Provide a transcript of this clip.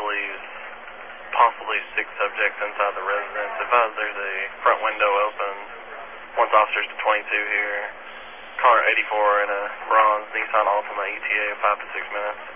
believes possibly 6 subjects inside the residence. Advise there's a front window open. Once officers to 22 here. Car 84 in a bronze Nissan Altima ETA, 5 to 6 minutes.